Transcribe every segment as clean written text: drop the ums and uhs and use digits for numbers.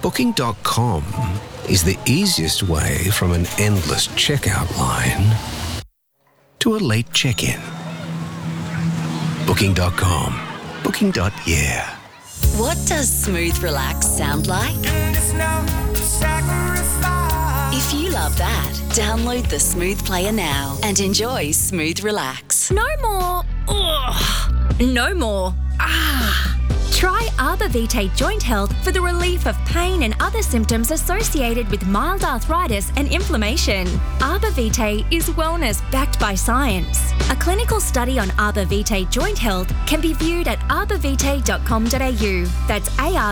Booking.com is the easiest way from an endless checkout line to a late check-in. Booking.com. Booking.yeah. What does smooth relax sound like? If you love that, download the Smooth Player now and enjoy Smooth Relax. No more. Ugh. No more. Try Arbor Vitae Joint Health for the relief of pain and other symptoms associated with mild arthritis and inflammation. Arbor Vitae is wellness backed by science. A clinical study on Arbor Vitae Joint Health can be viewed at arborvitae.com.au. That's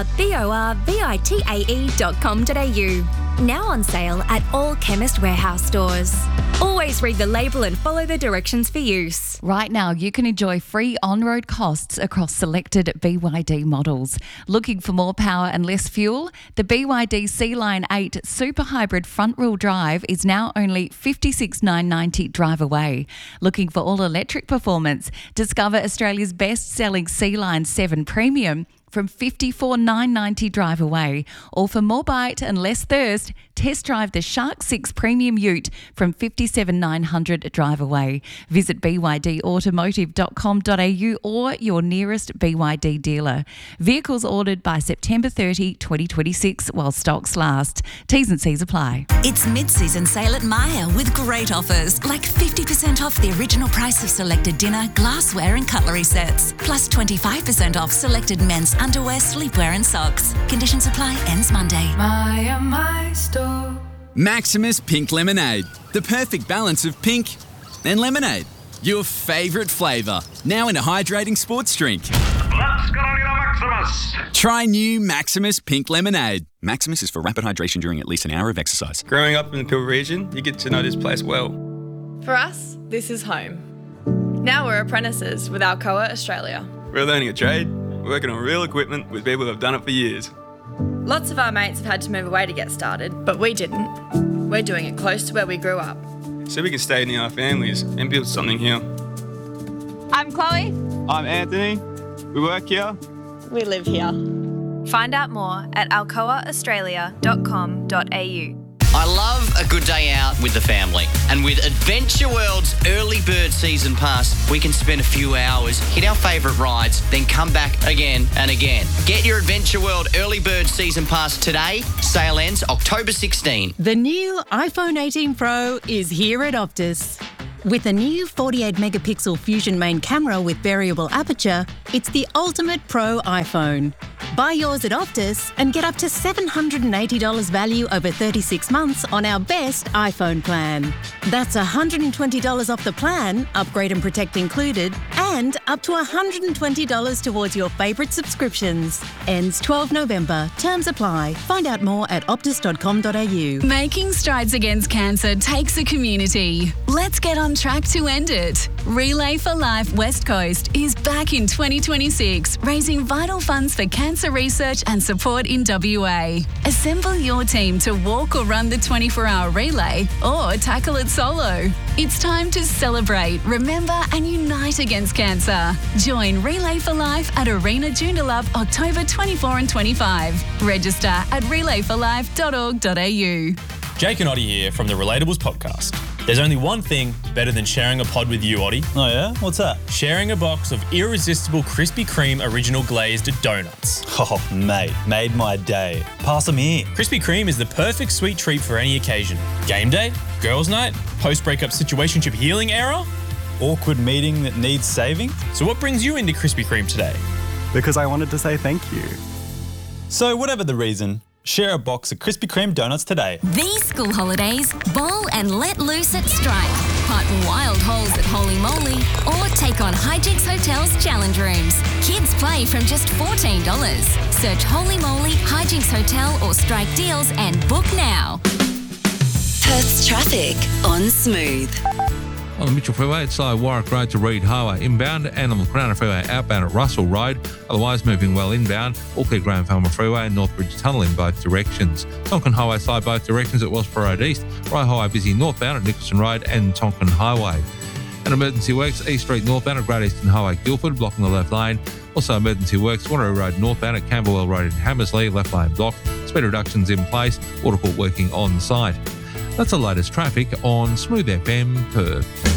arborvitae.com.au. Now on sale at all Chemist Warehouse stores. Always read the label and follow the directions for use. Right now, you can enjoy free on-road costs across selected BYD models. Looking for more power and less fuel? The BYD Sea-Line 8 Super Hybrid front-wheel drive is now only $56,990 drive away. Looking for all-electric performance? Discover Australia's best-selling Sea-Line 7 Premium from $54,990 drive away. Or for more bite and less thirst, test drive the Shark 6 Premium Ute from $57,900 drive away. Visit bydautomotive.com.au or your nearest BYD dealer. Vehicles ordered by September 30, 2026 while stocks last. T's and C's apply. It's mid-season sale at Myer with great offers like 50% off the original price of selected dinner, glassware and cutlery sets, plus 25% off selected men's underwear, sleepwear and socks. Conditions apply. Ends Monday. Myer, my store. Maximus Pink Lemonade. The perfect balance of pink and lemonade. Your favourite flavour. Now in a hydrating sports drink. Let's go get a Maximus. Try new Maximus Pink Lemonade. Maximus is for rapid hydration during at least an hour of exercise. Growing up in the Pilbara region, you get to know this place well. For us, this is home. Now we're apprentices with Alcoa Australia. We're learning a trade, working on real equipment with people who have done it for years. Lots of our mates have had to move away to get started, but we didn't. We're doing it close to where we grew up. So we can stay near our families and build something here. I'm Chloe. I'm Anthony. We work here. We live here. Find out more at alcoaaustralia.com.au. I love a good day out with the family. And with Adventure World's Early Bird Season Pass, we can spend a few hours, hit our favourite rides, then come back again and again. Get your Adventure World Early Bird Season Pass today. Sale ends October 16. The new iPhone 18 Pro is here at Optus. With a new 48-megapixel Fusion main camera with variable aperture, it's the ultimate pro iPhone. Buy yours at Optus and get up to $780 value over 36 months on our best iPhone plan. That's $120 off the plan, upgrade and protect included, and up to $120 towards your favourite subscriptions. Ends 12 November. Terms apply. Find out more at optus.com.au. Making strides against cancer takes a community. Let's get on track to end it. Relay for Life West Coast is back in 2026, raising vital funds for cancer research and support in WA. Assemble your team to walk or run the 24-hour relay or tackle it solo. It's time to celebrate, remember and unite against cancer. Join Relay for Life at Arena Joondalup October 24 and 25. Register at relayforlife.org.au. Jake and Oddie here from the Relatables podcast. There's only one thing better than sharing a pod with you, Oddie. Oh yeah? What's that? Sharing a box of irresistible Krispy Kreme original glazed donuts. Oh, mate, made my day. Pass them here. Krispy Kreme is the perfect sweet treat for any occasion. Game day, girls' night, post-breakup situationship healing era, awkward meeting that needs saving. So what brings you into Krispy Kreme today? Because I wanted to say thank you. So whatever the reason, share a box of Krispy Kreme donuts today. These school holidays, bowl and let loose at Strike. Pipe wild holes at Holy Moly or take on Hijinks Hotel's challenge rooms. Kids play from just $14. Search Holy Moly, Hijinks Hotel or Strike Deals and book now. Perth's traffic on Smooth. On the Mitchell Freeway, it's Warwick Road to Reed Highway inbound and on the Crown Freeway outbound at Russell Road. Otherwise moving well inbound, all clear Graham Falmer Freeway and Northbridge Tunnel in both directions. Tonkin Highway side both directions at Wellsborough Road East. Rye Highway busy northbound at Nicholson Road and Tonkin Highway. And emergency works, East Street northbound at Great Eastern Highway Guildford, blocking the left lane. Also emergency works, Wanneroo Road northbound at Camberwell Road in Hammersley, left lane blocked. Speed reductions in place, Water Court working on site. That's the latest traffic on Smooth FM Perth.